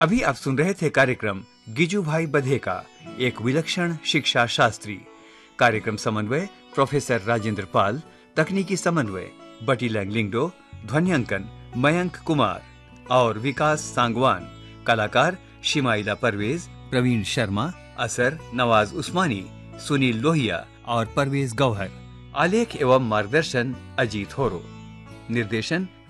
अभी आप सुन रहे थे कार्यक्रम गिजू भाई बधे का, एक विलक्षण शिक्षा शास्त्री। कार्यक्रम समन्वय प्रोफेसर राजेंद्र पाल, तकनीकी समन्वय बटी लैंगलिंगडो, ध्वनियांकन मयंक कुमार और विकास सांगवान। कलाकार शिमाइला परवेज, प्रवीण शर्मा, असर नवाज उस्मानी, सुनील लोहिया और परवेज गौहर। आलेख एवं मार्गदर्शन अजीत होरो। निर्देशन